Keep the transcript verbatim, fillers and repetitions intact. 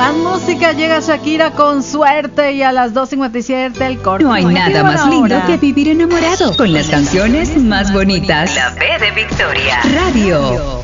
Más música, llega Shakira con Suerte y a las dos cincuenta y siete el corte. No hay nada más lindo que vivir enamorado con las canciones más bonitas. La B de Victoria Radio.